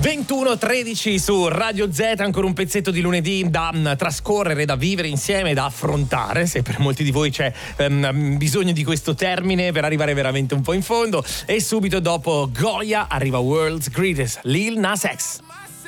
21:13 su Radio Z, ancora un pezzetto di lunedì da trascorrere, da vivere insieme, da affrontare, se per molti di voi c'è bisogno di questo termine per arrivare veramente un po' in fondo. E subito dopo Goya arriva World's Greatest, Lil Nas X.